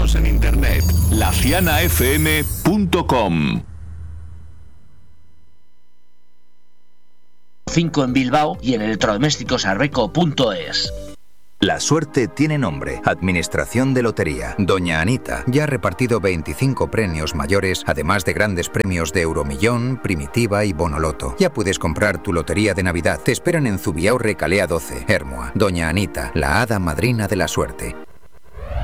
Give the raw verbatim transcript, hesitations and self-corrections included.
Síguenos en internet, la ciana f m punto com. cinco en Bilbao y en electrodomésticos arreco punto es. La suerte tiene nombre. Administración de Lotería. Doña Anita ya ha repartido veinticinco premios mayores, además de grandes premios de Euromillón, Primitiva y Bonoloto. Ya puedes comprar tu lotería de Navidad. Te esperan en Zubiaurre Calea doce, Hermoa. Doña Anita, la hada madrina de la suerte.